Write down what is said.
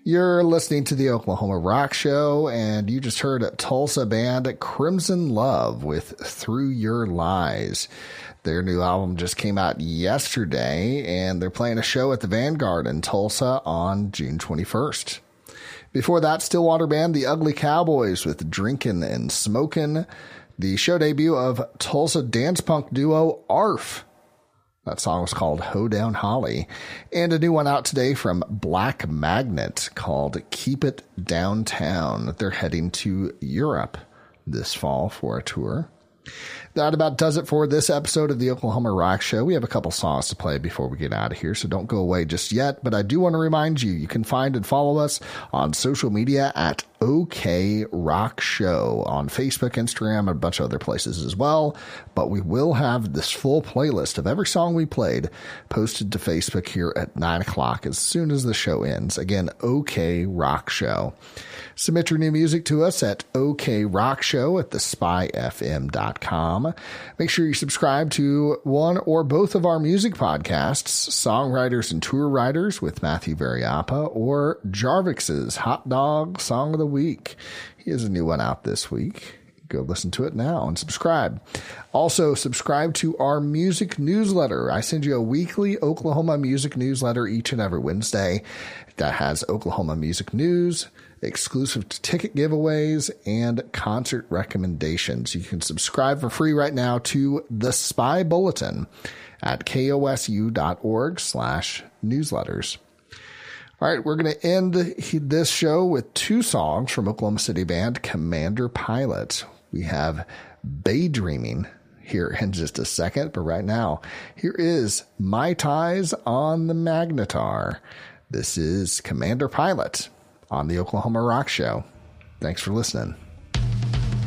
You're listening to the Oklahoma Rock Show, and you just heard Tulsa band Crimson Love with Through Your Lies. Their new album just came out yesterday, and they're playing a show at the Vanguard in Tulsa on June 21st. Before that, Stillwater band The Ugly Cowboys with Drinkin' and Smokin'. The show debut of Tulsa dance punk duo ARF. That song was called Hoedown Holly. And a new one out today from Black Magnet called Keep It Downtown. They're heading to Europe this fall for a tour. That about does it for this episode of the Oklahoma Rock Show. We have a couple songs to play before we get out of here, so don't go away just yet. But I do want to remind you, you can find and follow us on social media at OK Rock Show on Facebook, Instagram, and a bunch of other places as well. But we will have this full playlist of every song we played posted to Facebook here at 9 o'clock as soon as the show ends. Again, OK Rock Show. Submit your new music to us at okrockshow@thespyfm.com. Make sure you subscribe to one or both of our music podcasts, Songwriters and Tour Writers with Matthew Variappa, or Jarvix's Hot Dog Song of the Week. He has a new one out this week. Go listen to it now and subscribe. Also, subscribe to our music newsletter. I send you a weekly Oklahoma music newsletter each and every Wednesday that has Oklahoma music news, exclusive ticket giveaways, and concert recommendations. You can subscribe for free right now to The Spy Bulletin at kosu.org/newsletters. All right, we're going to end this show with two songs from Oklahoma City band Commander Pilot. We have Daydreaming here in just a second, but right now, here is My Ties on the Magnetar. This is Commander Pilot on the Oklahoma Rock Show. Thanks for listening.